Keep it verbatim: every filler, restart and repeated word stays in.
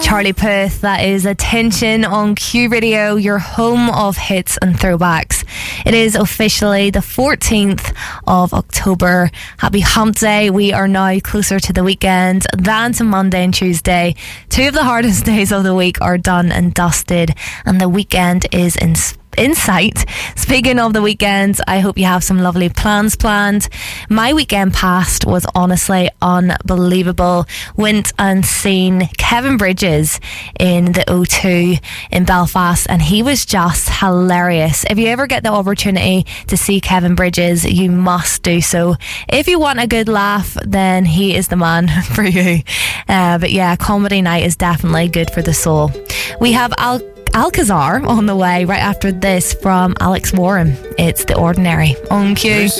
Charlie Puth, that is Attention on Q Radio, your home of hits and throwbacks. It is officially the fourteenth of October. Happy Hump Day. We are now closer to the weekend than to Monday and Tuesday. Two of the hardest days of the week are done and dusted, and the weekend is in in sight. Speaking of the weekend, I hope you have some lovely plans planned. My weekend past was honestly unbelievable. Went and seen Kevin Bridges in the O two in Belfast, and he was just hilarious. If you ever get the opportunity to see Kevin Bridges, you must do so. If you want a good laugh, then he is the man for you. Uh, but yeah, comedy night is definitely good for the soul. We have Al Alcazar on the way right after this from Alex Warren. It's The Ordinary on Q.